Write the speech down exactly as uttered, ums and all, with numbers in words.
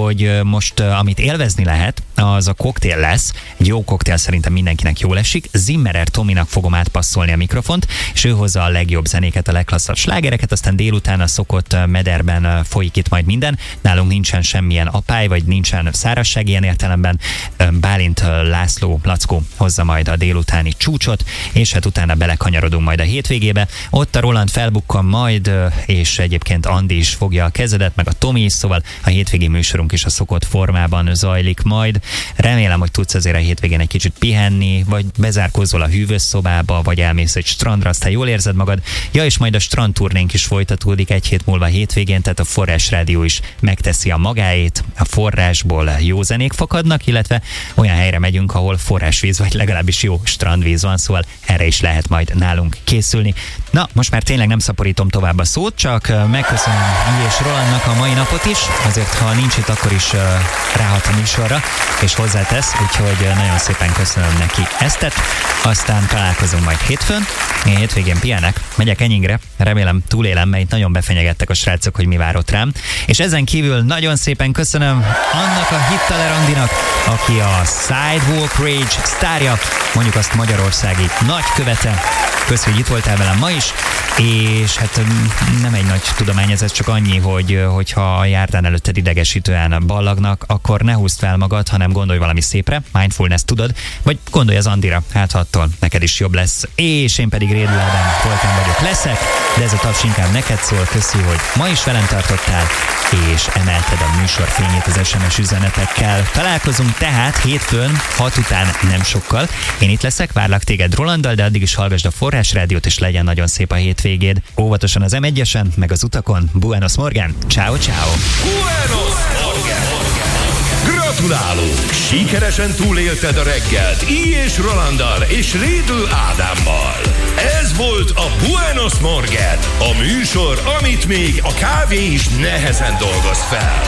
úgyhogy most amit élvezni lehet, az a koktél lesz. Egy jó koktél szerintem mindenkinek jól esik. Zimmerer Tominak fogom átpasszolni a mikrofont, és ő hozza a legjobb zenéket, a legklasszabb slágereket, aztán délután a szokott mederben folyik itt majd minden. Nálunk nincsen semmilyen apály, vagy nincsen szárazság ilyen értelemben. Bálint László, Lackó hozza majd a délutáni csúcsot, és hát utána belekanyarodunk majd a hétvégébe. Ott a Roland felbukkan majd, és egyébként Andi is fogja a kezedet, meg a Tomi is, szóval a hétvégi műsorunk is a szokott formában zajlik majd. Remélem, hogy tudsz azért a hétvégén egy kicsit pihenni, vagy bezárkózol a hűvös szobába, vagy elmész egy strandra, aztán jól érzed magad. Ja, és majd a strandturnénk is folytatódik egy hét múlva hétvégén, tehát a Forrás Rádió is megteszi a magáét, a forrásból jó zenék fakadnak, illetve olyan helyre megyünk, ahol forrásvíz, vagy legalábbis jó strandvíz van, szóval erre is lehet majd nálunk készülni. Na, most már tényleg nem szaporítom tovább a szót, csak megköszönöm I. és Rolandnak a mai napot is, azért ha nincs itt, akkor is ráhat a műsorra, és hozzátesz, úgyhogy nagyon szépen köszönöm neki eztet. Aztán találkozunk majd hétfőn. Én hétvégén pihenek, megyek Enyingre, remélem túlélem, mert itt nagyon befenyegettek a srácok, hogy mi vár ott rám. És ezen kívül nagyon szépen köszönöm annak a Hittaler Andinak, aki a Sidewalk Rage sztárja, mondjuk azt magyarországi nagykövete. Köszönöm, hogy itt voltál velem ma is, és hát nem egy nagy tudomány ez, csak annyi, hogy hogyha a járdán előtted idegesítően ballagnak, akkor ne húzd fel magad, hanem gondolj valami szépre, mindfulness tudod, vagy gondolj az Andira, hát attól neked is jobb lesz. És én pedig Rédl Ádám voltam vagyok, leszek, de ez a taps inkább neked szól, köszi, hogy ma is velem tartottál, és emelted a műsor fényét az es em es üzenetekkel. Találkozunk tehát hétfőn, hat után nem sokkal. Én itt leszek, várlak téged Rolanddal, de addig is hallgasd a Forrás Rádiót, és legyen nagyon szép a hétvégéd. Óvatosan az em egyesen, meg az utakon. Buenos Morgan, ciao ciao. Buenos Morgan. Gratulálunk! Sikeresen túlélted a reggelt I. és Rolanddal és Rédl Ádámmal. Ez volt a Buenos Morgan, a műsor, amit még a kávé is nehezen dolgoz fel.